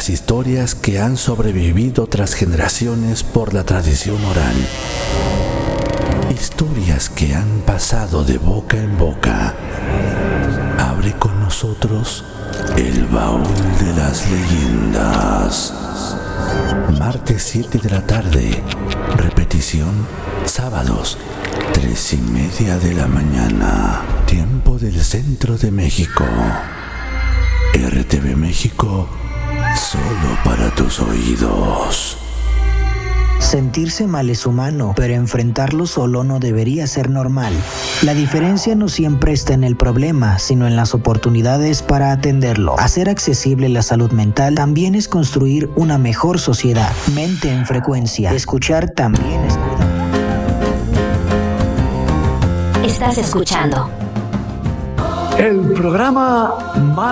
las historias que han sobrevivido tras generaciones por la tradición oral. Historias que han pasado de boca en boca. Abre con nosotros el baúl de las leyendas. Martes 7 de la tarde. Repetición sábados 3:30 de la mañana. Tiempo del centro de México. RTV México, solo para tus oídos. Sentirse mal es humano, pero enfrentarlo solo no debería ser normal. La diferencia no siempre está en el problema, sino en las oportunidades para atenderlo. Hacer accesible la salud mental también es construir una mejor sociedad. Mente en frecuencia. Escuchar también es cuidar. Estás escuchando el programa más